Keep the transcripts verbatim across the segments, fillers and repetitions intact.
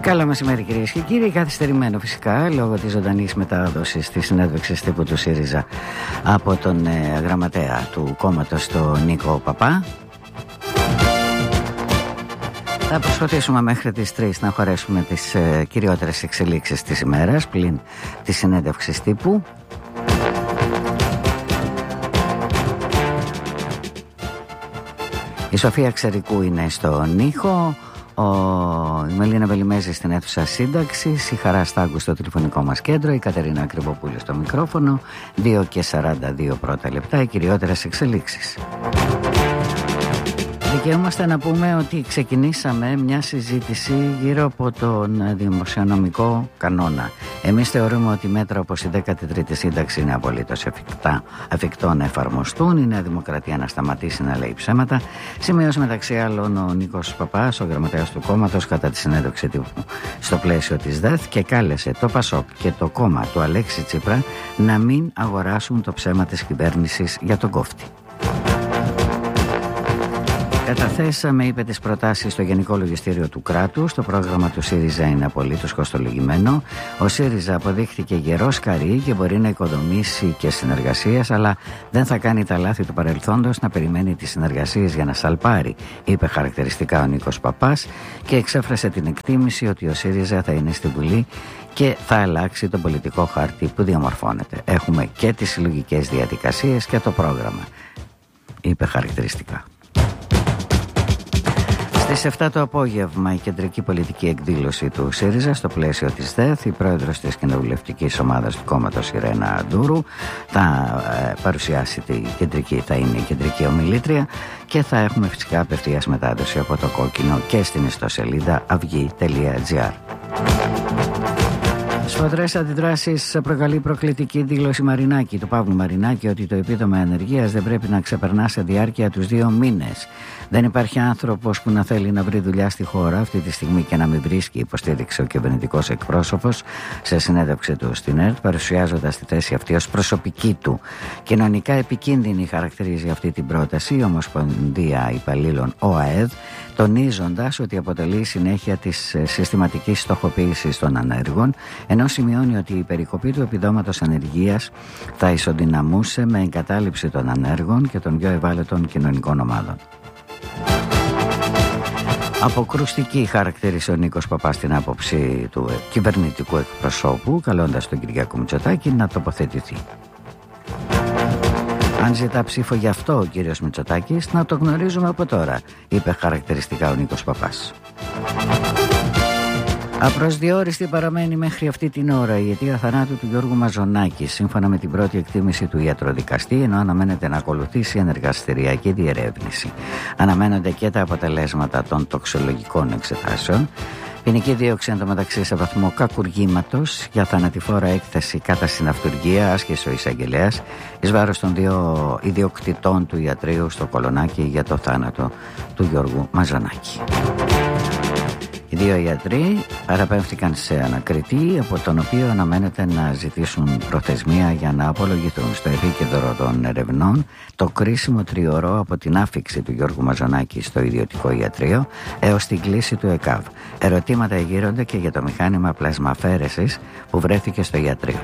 Καλό μεσημέρι, κυρίες και κύριοι. Καθυστερημένο φυσικά λόγω της ζωντανής μετάδοσης της συνέντευξης τύπου του ΣΥΡΙΖΑ από τον ε, γραμματέα του κόμματος, τον Νίκο Παπά. Θα προσπαθήσουμε μέχρι τις τρεις να χωρέσουμε τις ε, κυριότερες εξελίξεις της ημέρας πλην της συνέντευξης τύπου. Η Σοφία Ξερικού είναι στον ήχο, ο... η Μελίνα Βελιμέζη στην αίθουσα σύνταξης, η Χαρά Στάγκου στο τηλεφωνικό μας κέντρο, η Κατερίνα Ακριβοπούλου στο μικρόφωνο. Δύο και σαράντα δύο πρώτα λεπτά, οι κυριότερες εξελίξεις. Δικαιούμαστε να πούμε ότι ξεκινήσαμε μια συζήτηση γύρω από τον δημοσιονομικό κανόνα. Εμείς θεωρούμε ότι μέτρα όπως η δέκατη τρίτη σύνταξη είναι απολύτως εφικτά, εφικτό να εφαρμοστούν. Η Νέα Δημοκρατία να σταματήσει να λέει ψέματα. Σημείωσε μεταξύ άλλων ο Νίκος Παπάς, ο γραμματέας του κόμματος, κατά τη συνέντευξη τύπου στο πλαίσιο της ΔΕΘ, και κάλεσε το ΠΑΣΟΚ και το κόμμα του Αλέξη Τσίπρα να μην αγοράσουν το ψέμα της κυβέρνησης για τον κόφτη. Καταθέσαμε, είπε, τις προτάσεις στο Γενικό Λογιστήριο του Κράτους. Το πρόγραμμα του ΣΥΡΙΖΑ είναι απολύτως κοστολογημένο. Ο ΣΥΡΙΖΑ αποδείχθηκε γερός καρύ και μπορεί να οικοδομήσει και συνεργασίες, αλλά δεν θα κάνει τα λάθη του παρελθόντος να περιμένει τις συνεργασίες για να σαλπάρει, είπε χαρακτηριστικά ο Νίκος Παπάς, και εξέφρασε την εκτίμηση ότι ο ΣΥΡΙΖΑ θα είναι στη Βουλή και θα αλλάξει τον πολιτικό χάρτη που διαμορφώνεται. Έχουμε και τις συλλογικές διαδικασίες και το πρόγραμμα, είπε χαρακτηριστικά. Στις επτά το απόγευμα η κεντρική πολιτική εκδήλωση του ΣΥΡΙΖΑ στο πλαίσιο της ΔΕΘ. Η πρόεδρος της κοινοβουλευτικής ομάδας του κόμματος, η Ρένα Ντούρου, θα ε, παρουσιάσει τη κεντρική, θα είναι η κεντρική ομιλήτρια, και θα έχουμε φυσικά απευθείας μετάδοση από το κόκκινο και στην ιστοσελίδα αυγή τελεία τζι άρ. Σφοδρές αντιδράσεις προκαλεί προκλητική δήλωση Μαρινάκη, του Παύλου Μαρινάκη, ότι το επίδομα ενεργείας δεν πρέπει να ξεπερνά σε διάρκεια τους δύο μήνες. Δεν υπάρχει άνθρωπος που να θέλει να βρει δουλειά στη χώρα αυτή τη στιγμή και να μην βρίσκει, υποστήριξε ο κυβερνητικός εκπρόσωπος σε συνέντευξη του στην ΕΡΤ, παρουσιάζοντας τη θέση αυτή ως προσωπική του. Κοινωνικά επικίνδυνη χαρακτηρίζει αυτή την πρόταση η Ομοσπονδία Υπαλλήλων ΟΑΕΔ, τονίζοντας ότι αποτελεί συνέχεια της συστηματικής στοχοποίησης των ανέργων, ενώ σημειώνει ότι η περικοπή του επιδόματος ανεργίας θα ισοδυναμούσε με εγκατάλειψη των ανέργων και των πιο ευάλωτων κοινωνικών ομάδων. Αποκρουστική χαρακτήρισε ο Νίκος Παπάς την άποψη του κυβερνητικού εκπροσώπου, καλώντας τον Κυριάκο Μητσοτάκη να τοποθετηθεί. Αν ζητά ψήφο γι' αυτό ο κύριος Μητσοτάκης, να το γνωρίζουμε από τώρα, είπε χαρακτηριστικά ο Νίκος Παπάς. Απροσδιόριστη παραμένει μέχρι αυτή την ώρα η αιτία θανάτου του Γιώργου Μαζονάκη, σύμφωνα με την πρώτη εκτίμηση του ιατροδικαστή, ενώ αναμένεται να ακολουθήσει ενεργαστηριακή διερεύνηση. Αναμένονται και τα αποτελέσματα των τοξολογικών εξετάσεων. Ποινική δίωξη εντωμεταξύ σε βαθμό κακουργήματος για θανατηφόρα έκθεση κατά συναυτουργία, άσκησε ο εισαγγελέας εις βάρος των δύο ιδιοκτητών του ιατρείου στο Κολονάκι για το θάνατο του Γιώργου Μαζονάκη. Οι δύο ιατροί παραπέμφθηκαν σε ανακριτή, από τον οποίο αναμένεται να ζητήσουν προθεσμία για να απολογηθούν. Στο επίκεντρο των ερευνών το κρίσιμο τριωρό από την άφιξη του Γιώργου Μαζονάκη στο ιδιωτικό ιατρείο έως την κλίση του ΕΚΑΒ. Ερωτήματα γύρονται και για το μηχάνημα πλασμαφέρεσης που βρέθηκε στο ιατρείο.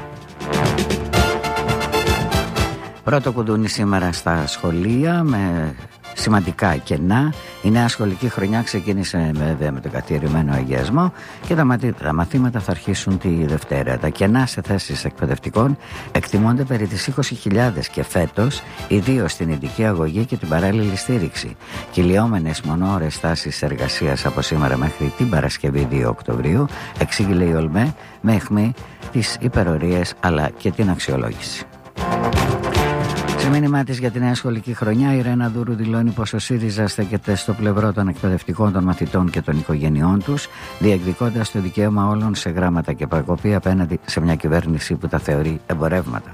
Πρώτο κουδούνι σήμερα στα σχολεία με σημαντικά κενά. Η νέα σχολική χρονιά ξεκίνησε βέβαια με τον καθιερωμένο αγιασμό και τα, μαθή, τα μαθήματα θα αρχίσουν τη Δευτέρα. Τα κενά σε θέσεις εκπαιδευτικών εκτιμώνται περί τις είκοσι χιλιάδες και φέτος, ιδίως στην ειδική αγωγή και την παράλληλη στήριξη. Κυλιόμενες μονοώρες στάσεις εργασίας από σήμερα μέχρι την Παρασκευή δύο Οκτωβρίου, εξήγηλε η ΟΛΜΕ με αιχμή τις υπερορίες αλλά και την αξιολόγηση. Σε μήνυμά της για τη νέα σχολική χρονιά, η Ρένα Ντούρου δηλώνει πως ο ΣΥΡΙΖΑ στέκεται στο πλευρό των εκπαιδευτικών, των μαθητών και των οικογενειών τους, διεκδικώντας το δικαίωμα όλων σε γράμματα και προκοπή απέναντι σε μια κυβέρνηση που τα θεωρεί εμπορεύματα.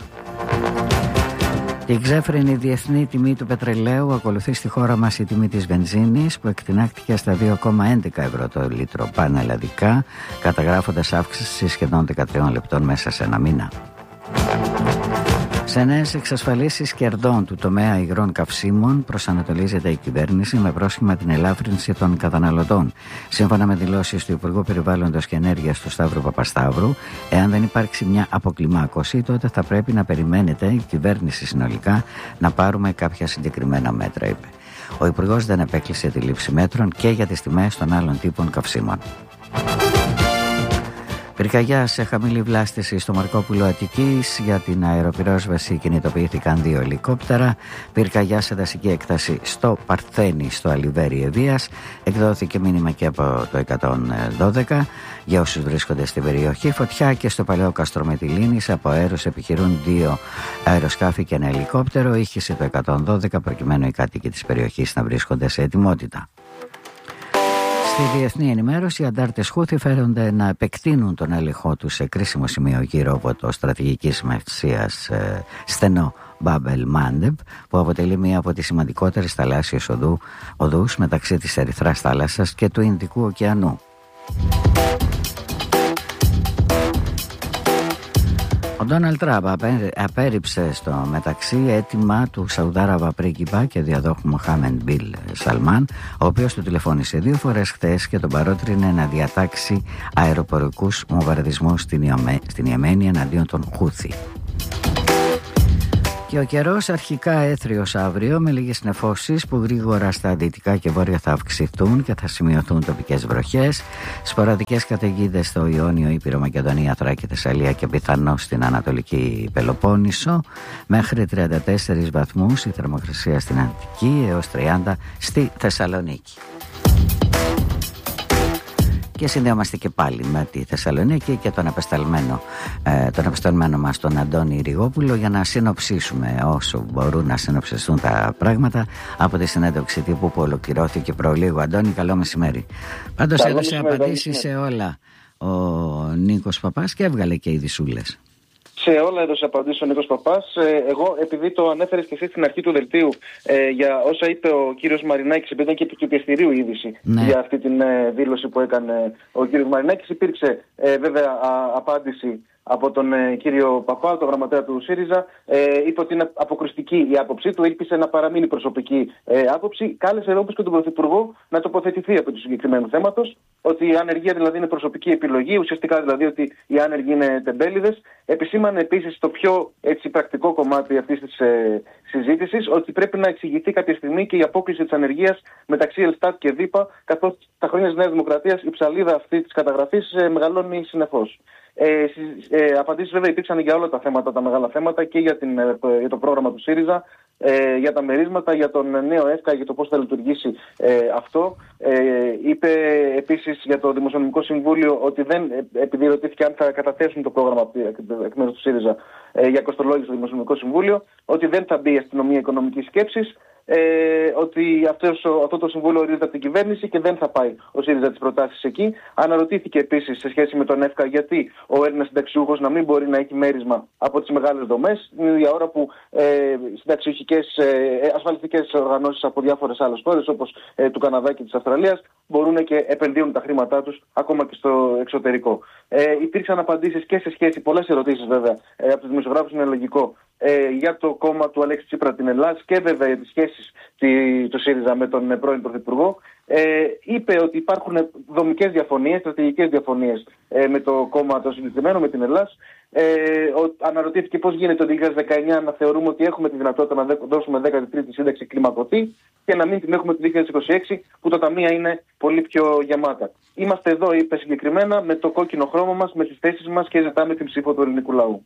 Η ξέφρενη διεθνή τιμή του πετρελαίου ακολουθεί στη χώρα μας η τιμή της βενζίνης, που εκτινάχθηκε στα δύο κόμμα έντεκα ευρώ το λίτρο πανελλαδικά, καταγράφοντας αύξηση σχεδόν δεκατρία λεπτών μέσα σε ένα μήνα. Σε νέες εξασφαλίσεις κερδών του τομέα υγρών καυσίμων προσανατολίζεται η κυβέρνηση με πρόσχημα την ελάφρυνση των καταναλωτών. Σύμφωνα με δηλώσεις του Υπουργού Περιβάλλοντος και Ενέργειας του Σταύρου Παπασταύρου, εάν δεν υπάρξει μια αποκλιμάκωση, τότε θα πρέπει να περιμένετε η κυβέρνηση συνολικά να πάρουμε κάποια συγκεκριμένα μέτρα, είπε. Ο Υπουργός δεν επέκλεισε τη λήψη μέτρων και για τις τιμές των άλλων τύπων καυσίμων. Πυρκαγιά σε χαμηλή βλάστηση στο Μαρκόπουλο Αττικής. Για την αεροπυρόσβεση κινητοποιήθηκαν δύο ελικόπτερα. Πυρκαγιά σε δασική έκταση στο Παρθένη, στο Αλιβέρι Ευβοίας. Εκδόθηκε μήνυμα και από το εκατόν δώδεκα για όσους βρίσκονται στην περιοχή. Φωτιά και στο Παλαιό Καστρομετυλίνης. Από αέρους επιχειρούν δύο αεροσκάφη και ένα ελικόπτερο. Ήχησε το εκατόν δώδεκα προκειμένου οι κάτοικοι της περιοχής να βρίσκονται σε ετοιμότητα. Στη διεθνή ενημέρωση, οι αντάρτες Χούθι φέρονται να επεκτείνουν τον έλεγχό τους σε κρίσιμο σημείο γύρω από το στρατηγικής σημασίας ε, στενό Μπάμπελ Μάντεβ, που αποτελεί μία από τις σημαντικότερες θαλάσσιες οδού, οδούς μεταξύ της Ερυθράς θάλασσας και του Ινδικού ωκεανού. Ο Ντόναλντ Τραμπ απέρριψε στο μεταξύ αίτημα του Σαουδάραβα πρίγκιπα και διαδόχου Μοχάμεντ Μπιν Σαλμάν, ο οποίος του τηλεφώνησε δύο φορές χθες και τον παρότρινε να διατάξει αεροπορικούς βομβαρδισμούς στην Ιεμένη εναντίον των Χούθι. Και ο καιρός αρχικά έθριος αύριο με λίγες νεφώσεις που γρήγορα στα δυτικά και βόρεια θα αυξηθούν και θα σημειωθούν τοπικές βροχές, σποραδικές καταιγίδες στο Ιόνιο, Ήπειρο, Μακεδονία, Θράκη, Θεσσαλία και πιθανώς στην Ανατολική Πελοπόννησο. Μέχρι τριάντα τέσσερις βαθμούς η θερμοκρασία στην Αττική έως τριάντα στη Θεσσαλονίκη. Και συνδέομαστε και πάλι με τη Θεσσαλονίκη και τον απεσταλμένο, ε, τον απεσταλμένο μας τον Αντώνη Ριγόπουλο για να συνοψίσουμε όσο μπορούν να συνοψιστούν τα πράγματα από τη συνέντευξη τύπου που ολοκληρώθηκε προλίγου. Αντώνη, καλό μεσημέρι. Πάντως έδωσε απαντήσεις σε όλα ο Νίκος Παπάς και έβγαλε και ειδισούλες. Σε όλα έδωσε απαντήσεις ο Νίκος Παπάς. Ε, εγώ, επειδή το ανέφερες και εσύ στην αρχή του δελτίου ε, για όσα είπε ο κύριος Μαρινάκης, επειδή ήταν και επί του πιεστηρίου είδηση, ναι, για αυτή την ε, δήλωση που έκανε ο κύριος Μαρινάκης, υπήρξε ε, βέβαια α, απάντηση από τον ε, κύριο Παπά, τον γραμματέα του ΣΥΡΙΖΑ. Ε, είπε ότι είναι αποκριστική η άποψή του, ήλπισε να παραμείνει προσωπική ε, άποψη. Κάλεσε όπως και τον Πρωθυπουργό να τοποθετηθεί από του συγκεκριμένου θέματος, ότι η ανεργία δηλαδή είναι προσωπική επιλογή, ουσιαστικά δηλαδή ότι οι άνεργοι είναι τεμπέληδες. Επισήμανε επίσης το πιο έτσι, πρακτικό κομμάτι αυτής της ε, συζήτησης, ότι πρέπει να εξηγηθεί κάποια στιγμή και η απόκληση της ανεργίας μεταξύ Ελστάτ και ΔΥΠΑ, καθώς τα χρόνια της Νέας Δημοκρατίας η ψαλίδα αυτή της καταγραφής ε, μεγαλώνει συνεχώς. Ε, ε, απαντήσεις βέβαια υπήρξαν για όλα τα θέματα, τα μεγάλα θέματα, και για, την, ε, για το πρόγραμμα του ΣΥΡΙΖΑ, ε, για τα μερίσματα, για τον νέο ΕΦΚΑ, για το πώς θα λειτουργήσει ε, αυτό. Ε, είπε επίσης για το Δημοσιονομικό Συμβούλιο ότι δεν, επειδή ρωτήθηκε αν θα καταθέσουν το πρόγραμμα εκ μέρους του ΣΥΡΙΖΑ ε, για κοστολόγηση στο Δημοσιονομικό Συμβούλιο, ότι δεν θα μπει η αστυνομία οικονομικής σκέψης. Ε, ότι αυτός, αυτό το συμβούλιο ορίζεται από την κυβέρνηση και δεν θα πάει ο ΣΥΡΙΖΑ τις προτάσεις εκεί. Αναρωτήθηκε επίσης σε σχέση με τον ΕΦΚΑ γιατί ο Έλληνας συνταξιούχος να μην μπορεί να έχει μέρισμα από τις μεγάλες δομές, την ίδια ώρα που ε, συνταξιούχικές ε, ασφαλιστικές οργανώσεις από διάφορες άλλες χώρες όπως ε, του Καναδά και της Αυστραλίας μπορούν και επενδύουν τα χρήματά τους ακόμα και στο εξωτερικό. Ε, υπήρξαν απαντήσεις και σε σχέση, πολλές ερωτήσεις βέβαια ε, από τους δημοσιογράφους, είναι λογικό, ε, για το κόμμα του Αλέξη Τσίπρα την Ελλάδα και βέβαια για τις σχέσεις του ΣΥΡΙΖΑ με τον πρώην Πρωθυπουργό. Ε, είπε ότι υπάρχουν δομικές διαφωνίες, στρατηγικές διαφωνίες ε, με το κόμμα το συγκεκριμένο, με την Ελλάδα. Ε, αναρωτήθηκε πώς γίνεται το δύο χιλιάδες δεκαεννιά να θεωρούμε ότι έχουμε τη δυνατότητα να δώσουμε δέκατη τρίτη σύνταξη κλιμακωτή και να μην την έχουμε το δύο χιλιάδες είκοσι έξι που τα ταμεία είναι πολύ πιο γεμάτα. Είμαστε εδώ, είπε συγκεκριμένα, με το κόκκινο χρώμα μας, με τις θέσεις μας και ζητάμε την ψήφο του ελληνικού λαού.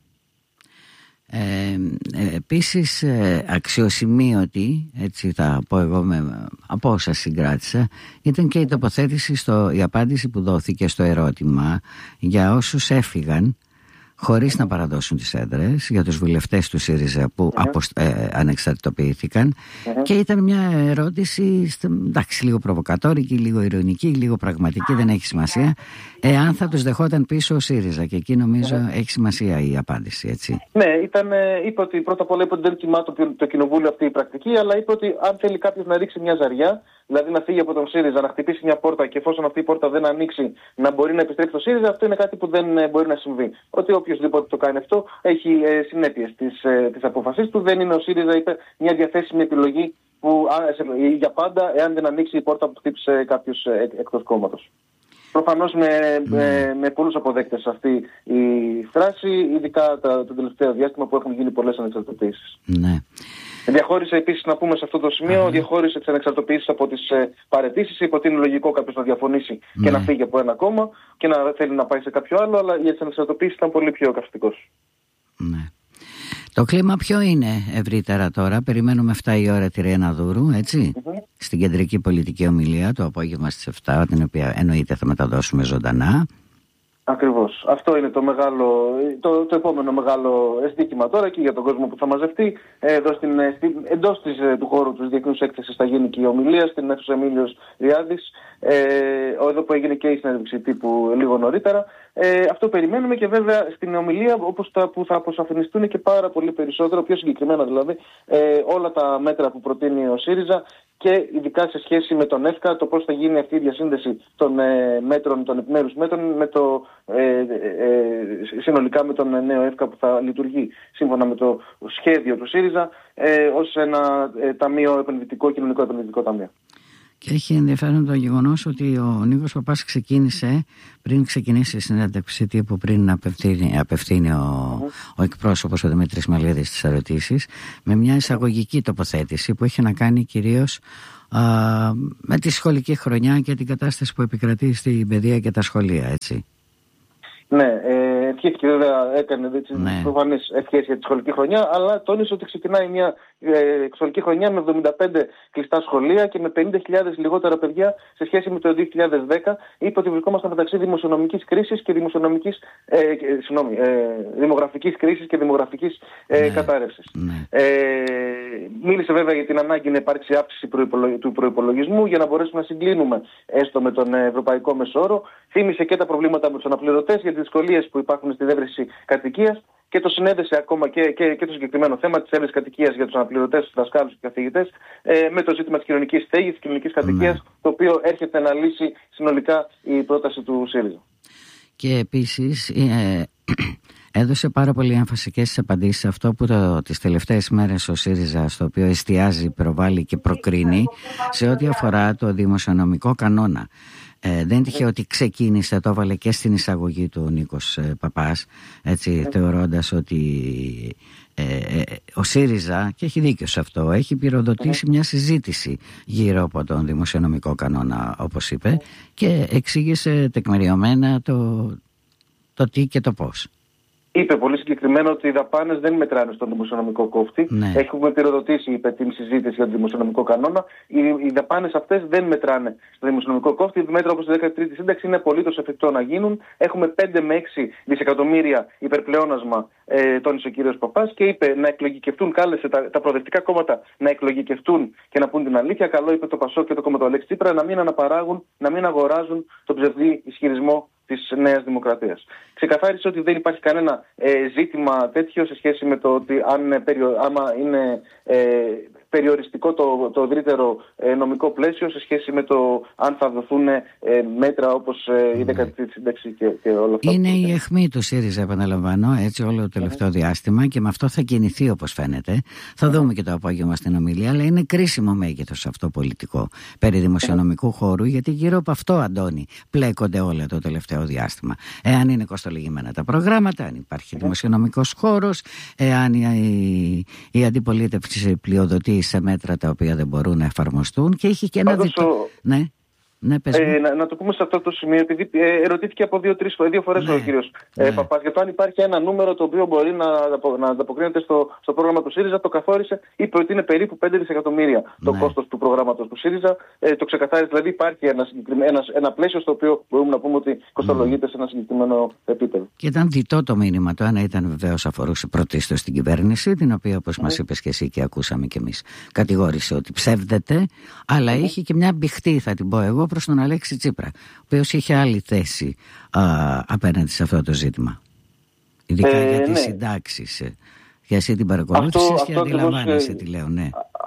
Ε, ε, επίσης ε, αξιοσημείωτη, έτσι θα πω εγώ με, από όσα συγκράτησα, ήταν και η τοποθέτηση, στο, η απάντηση που δόθηκε στο ερώτημα για όσους έφυγαν χωρίς να παραδώσουν τις έδρες, για τους βουλευτές του ΣΥΡΙΖΑ που mm-hmm. αποσ, ε, ανεξαρτητοποιήθηκαν mm-hmm. και ήταν μια ερώτηση εντάξει, λίγο προβοκατόρικη, λίγο ειρωνική, λίγο πραγματική, δεν έχει σημασία, εάν θα τους δεχόταν πίσω ο ΣΥΡΙΖΑ, και εκεί νομίζω mm-hmm. έχει σημασία η απάντηση, έτσι. Ναι, ήταν, είπε ότι πρώτα απ' όλα είπε ότι δεν τιμά το, το κοινοβούλιο αυτή η πρακτική, αλλά είπε ότι αν θέλει κάποιος να ρίξει μια ζαριά, δηλαδή να φύγει από τον ΣΥΡΙΖΑ, να χτυπήσει μια πόρτα και εφόσον αυτή η πόρτα δεν ανοίξει να μπορεί να επιστρέψει στο ΣΥΡΙΖΑ, αυτό είναι κάτι που δεν μπορεί να συμβεί. Ότι οποιοδήποτε το κάνει αυτό έχει ε, συνέπειες της, ε, της απόφασής του. Δεν είναι ο ΣΥΡΙΖΑ, είπε, μια διαθέσιμη επιλογή που, ε, για πάντα, εάν δεν ανοίξει η πόρτα που χτύπησε κάποιος ε, εκτός κόμματος. Προφανώς με, mm. με, με πολλούς αποδέκτες αυτή η φράση, ειδικά τα, το τελευταίο διάστημα που έχουν γίνει πολλές ανεξαρτητήσεις. Ναι. Διαχώρισε επίσης, να πούμε σε αυτό το σημείο, mm. διαχώρισε τις ανεξαρτητήσεις από τις ε, παραιτήσεις. Είπε ότι είναι λογικό κάποιος να διαφωνήσει mm. και να φύγει από ένα κόμμα και να θέλει να πάει σε κάποιο άλλο, αλλά για τις ανεξαρτητήσεις ήταν πολύ πιο καυστικός. Ναι. Το κλίμα ποιο είναι ευρύτερα τώρα? Περιμένουμε εφτά η ώρα τη Ριένα Δούρου, έτσι, mm-hmm. στην κεντρική πολιτική ομιλία το απόγευμα στις εφτά, την οποία εννοείται θα μεταδώσουμε ζωντανά. Ακριβώς. Αυτό είναι το, μεγάλο, το, το επόμενο μεγάλο εστίκημα τώρα και για τον κόσμο που θα μαζευτεί. Εδώ στην, στην, εντός της, του χώρου της Διεθνούς Έκθεσης θα γίνει και η ομιλία στην αίθουσα Εμίλιος Ριάδης, ε, εδώ που έγινε και η συνέντευξη τύπου λίγο νωρίτερα. Ε, αυτό περιμένουμε και βέβαια στην ομιλία όπως τα, που θα αποσαφινιστούν και πάρα πολύ περισσότερο, πιο συγκεκριμένα δηλαδή, ε, όλα τα μέτρα που προτείνει ο ΣΥΡΙΖΑ και ειδικά σε σχέση με τον ΕΦΚΑ, το πώς θα γίνει αυτή η διασύνδεση των ε, μέτρων, των επιμέρους μέτρων με το, ε, ε, συνολικά με τον νέο ΕΦΚΑ που θα λειτουργεί σύμφωνα με το σχέδιο του ΣΥΡΙΖΑ ε, ως ένα ε, ταμείο επενδυτικό, κοινωνικό επενδυτικό ταμείο. Και έχει ενδιαφέρον το γεγονός ότι ο Νίκος Παπάς ξεκίνησε, πριν ξεκινήσει η συνέντευξη τύπου, πριν απευθύνει, απευθύνει ο, mm-hmm. ο εκπρόσωπος ο Δημήτρης Μαλίδης τις ερωτήσεις, με μια εισαγωγική τοποθέτηση που έχει να κάνει κυρίως α, με τη σχολική χρονιά και την κατάσταση που επικρατεί στην παιδεία και τα σχολεία, έτσι. Ναι, ε, ευχήθηκε βέβαια, έκανε ναι. προφανείς ευχές για τη σχολική χρονιά, αλλά τόνισε ότι ξεκινάει μια ε, σχολική χρονιά με εβδομήντα πέντε κλειστά σχολεία και με πενήντα χιλιάδες λιγότερα παιδιά σε σχέση με το δύο χιλιάδες δέκα. Είπε ότι βρισκόμασταν μεταξύ δημοσιονομικής κρίσης και δημοσιονομικής, ε, ε, συγγνώμη, ε, δημογραφικής κρίσης και δημογραφικής ε, ναι. κατάρρευσης. Ναι. Ε, μίλησε βέβαια για την ανάγκη να υπάρξει αύξηση προϋπολογ... του προϋπολογισμού για να μπορέσουμε να συγκλίνουμε έστω με τον ευρωπαϊκό μεσόρο. Θύμισε και τα προβλήματα με τους αναπληρωτές, για τις δυσκολίες που υπάρχουν στη διεύρυνση κατοικίας και το συνέδεσε ακόμα και, και, και το συγκεκριμένο θέμα της διεύρυνσης κατοικίας για τους αναπληρωτές, τους δασκάλους και καθηγητές ε, με το ζήτημα της κοινωνικής στέγης, της κοινωνικής κατοικίας, ναι. το οποίο έρχεται να λύσει συνολικά η πρόταση του ΣΥΡΙΖΑ. Και επίσης ε, έδωσε πάρα πολύ έμφαση και στις απαντήσεις σε αυτό που το, τις τελευταίες μέρες ο ΣΥΡΙΖΑ στο οποίο εστιάζει, προβάλλει και προκρίνει σε ό,τι αφορά το δημοσιονομικό κανόνα. Ε, δεν τυχαίο ότι ξεκίνησε, το έβαλε και στην εισαγωγή του ο Νίκος ε, Παπάς, έτσι, θεωρώντας ότι ε, ε, ο ΣΥΡΙΖΑ, και έχει δίκιο σε αυτό, έχει πυροδοτήσει μια συζήτηση γύρω από τον δημοσιονομικό κανόνα, όπως είπε, και εξήγησε τεκμηριωμένα το, το τι και το πώς. Είπε πολύ συγκεκριμένα ότι οι δαπάνες δεν μετράνε στον δημοσιονομικό κόφτη. Ναι. Έχουμε πυροδοτήσει, είπε, την συζήτηση για τον δημοσιονομικό κανόνα. Οι, οι δαπάνες αυτές δεν μετράνε στο δημοσιονομικό κόφτη. Μέτρα όπως η δέκατη τρίτη σύνταξη είναι απολύτως εφικτό να γίνουν. Έχουμε πέντε με έξι δισεκατομμύρια υπερπλεόνασμα, ε, τόνισε ο κύριος Παπάς, και είπε να εκλογικευτούν, κάλεσε τα, τα προοδευτικά κόμματα να εκλογικευτούν και να πούν την αλήθεια. Καλό, είπε, το Πασόκ και το κόμμα του Αλέξη Τσίπρα να μην αναπαράγουν, να μην αγοράζουν τον ψευδή ισχυρισμό της Νέας Δημοκρατίας. Ξεκαθάρισε ότι δεν υπάρχει κανένα ε, ζήτημα τέτοιο σε σχέση με το ότι αν περιο, άμα είναι ε, περιοριστικό το, το ευρύτερο ε, νομικό πλαίσιο σε σχέση με το αν θα δοθούν ε, μέτρα όπως ε, η δέκατη τρίτη σύνταξη και, και όλα αυτά. Είναι η αιχμή του ΣΥΡΙΖΑ, επαναλαμβάνω, έτσι, όλο το τελευταίο mm-hmm. διάστημα, και με αυτό θα κινηθεί, όπως φαίνεται. Θα mm-hmm. δούμε και το απόγευμα στην ομιλία, αλλά είναι κρίσιμο μέγεθος αυτό πολιτικό περί δημοσιονομικού mm-hmm. χώρου, γιατί γύρω από αυτό, Αντώνη, πλέκονται όλα το τελευταίο διάστημα. Εάν είναι κοστολογημένα τα προγράμματα, αν υπάρχει mm-hmm. δημοσιονομικός χώρος, εάν η, η, η αντιπολίτευση πλειοδοτεί σε μέτρα τα οποία δεν μπορούν να εφαρμοστούν, και έχει και ένα δικό... Ναι. Ναι, ε, να, να το πούμε σε αυτό το σημείο, επειδή ε, ερωτήθηκε από δύο-τρεις δύο φορές ναι, ο κύριος ναι. ε, Παπάς για το αν υπάρχει ένα νούμερο το οποίο μπορεί να, να ανταποκρίνεται στο, στο πρόγραμμα του ΣΥΡΙΖΑ. Το καθόρισε, είπε ότι είναι περίπου πέντε δισεκατομμύρια το ναι. κόστος του προγράμματος του ΣΥΡΙΖΑ. Ε, το ξεκαθάρισε, δηλαδή υπάρχει ένα, ένα, ένα πλαίσιο στο οποίο μπορούμε να πούμε ότι κοστολογείται mm. σε ένα συγκεκριμένο επίπεδο. Και ήταν διτό το μήνυμα. Το ένα ήταν βεβαίως αφορούσε πρωτίστως στην κυβέρνηση, την οποία, όπως mm. μας είπες και εσύ και ακούσαμε κι εμείς, κατηγόρησε ότι ψεύδεται, αλλά mm. είχε και μια μπηχτή, θα την πω εγώ, προς τον Αλέξη Τσίπρα, ο οποίος είχε άλλη θέση α, απέναντι σε αυτό το ζήτημα. Ειδικά ε, για τις ναι. συντάξεις. Για εσύ την παρακολούθησες και αντιλαμβάνεσαι τι λέω, ναι.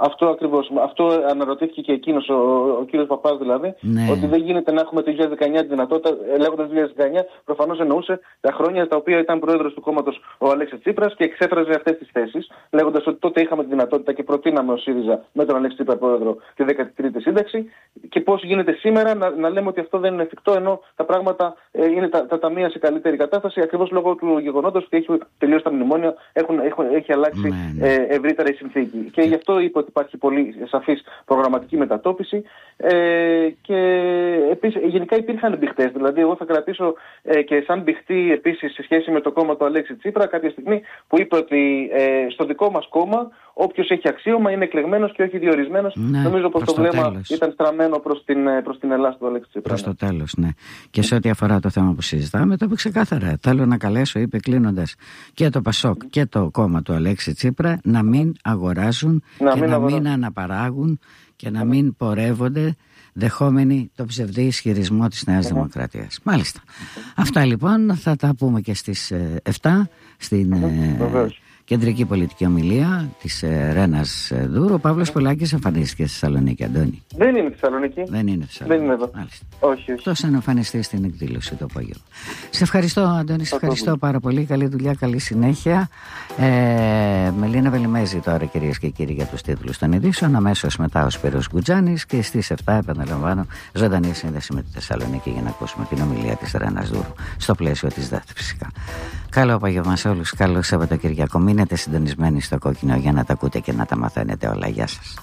Αυτό ακριβώς. Αυτό αναρωτήθηκε και εκείνος, ο, ο κύριος Παπάς δηλαδή, ναι. ότι δεν γίνεται να έχουμε το δύο χιλιάδες δεκαεννιά τη δυνατότητα. Λέγοντας δύο χιλιάδες δεκαεννιά, προφανώς εννοούσε τα χρόνια τα οποία ήταν πρόεδρος του κόμματος ο Αλέξης Τσίπρας και εξέφραζε αυτές τις θέσεις, λέγοντας ότι τότε είχαμε τη δυνατότητα και προτείναμε ο ΣΥΡΙΖΑ με τον Αλέξη Τσίπρα πρόεδρο τη δέκατη τρίτη σύνταξη. Και πώς γίνεται σήμερα να, να λέμε ότι αυτό δεν είναι εφικτό, ενώ τα πράγματα ε, είναι τα, τα ταμεία σε καλύτερη κατάσταση, ακριβώς λόγω του γεγονότος ότι έχει τελειώσει τα μνημόνια, έχουν, έχουν, έχει αλλάξει ναι, ναι. Ε, ευρύτερα η συνθήκη. Και γι' αυτό είπε ότι υπάρχει πολύ σαφής προγραμματική μετατόπιση. Ε, και επίσης, γενικά υπήρχαν μπηχτές. Δηλαδή, εγώ θα κρατήσω ε, και σαν μπηχτή επίσης σε σχέση με το κόμμα του Αλέξη Τσίπρα, κάποια στιγμή που είπε ότι ε, στο δικό μας κόμμα, όποιος έχει αξίωμα είναι εκλεγμένος και όχι διορισμένος. Ναι, νομίζω πως το, το βλέμμα τέλος. ήταν στραμμένο προς την, προς την Ελλάδα του Αλέξη Τσίπρα. Προς το τέλος, ναι. Και σε ό,τι αφορά το θέμα που συζητάμε, το είπε ξεκάθαρα. Θέλω να καλέσω, είπε κλείνοντας, και το ΠΑΣΟΚ mm. και το κόμμα του Αλέξη Τσίπρα να μην αγοράζουν να και μην να αγοράζουν. μην αναπαράγουν και να μην πορεύονται δεχόμενοι το ψευδή ισχυρισμό της Νέας mm-hmm. Δημοκρατίας. Μάλιστα. Mm-hmm. Αυτά λοιπόν θα τα πούμε και στις ε, επτά στην mm-hmm. ε, κεντρική πολιτική ομιλία της ε, Ρένας ε, Δούρου. Ο Παύλος mm-hmm. Πολάκης εμφανίστηκε στη Θεσσαλονίκη, Αντώνη. Δεν είναι στη Θεσσαλονίκη. Δεν είναι στη Θεσσαλονίκη. Δεν είναι εδώ. Μάλιστα. Όχι, όχι. Αυτός αν εμφανιστεί στην εκδήλωση το απόγευμα. Σε ευχαριστώ, Αντώνη, σε ευχαριστώ πάρα πολύ. Καλή δουλειά, καλή συνέχεια. Ε, Μελίνα Βελιμέζη τώρα, κυρίες και κύριοι, για τους τίτλους των ειδήσεων. Αμέσως μετά ο Σπύρος Γκουτζάνης και στις επτά, επαναλαμβάνω, ζωντανή σύνδεση με τη Θεσσαλονίκη για να ακούσουμε την ομιλία της Ρένας Δούρου στο πλαίσιο της ΔΑΤ φυσικά. Καλό απόγευμα σε όλους. Καλό Σαββατοκυριακό. Μείνετε συντονισμένοι στο Κόκκινο για να τα ακούτε και να τα μαθαίνετε όλα. Γεια σας.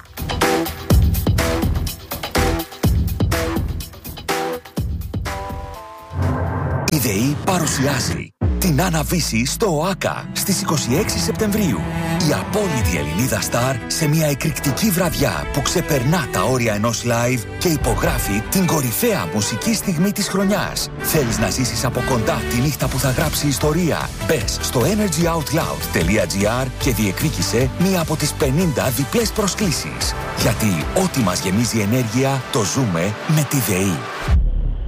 Η ΔΕΗ παρουσιάζει την Άννα Βύση στο ΟΑΚΑ στις είκοσι έξι Σεπτεμβρίου. Η απόλυτη Ελληνίδα στάρ σε μια εκρηκτική βραδιά που ξεπερνά τα όρια ενός live και υπογράφει την κορυφαία μουσική στιγμή της χρονιάς. Θέλεις να ζήσεις από κοντά τη νύχτα που θα γράψει ιστορία? Μπες στο energy out loud τελεία gr και διεκδίκησε μία από τις πενήντα διπλές προσκλήσεις. Γιατί ό,τι μας γεμίζει ενέργεια το ζούμε με τη ΔΕΗ.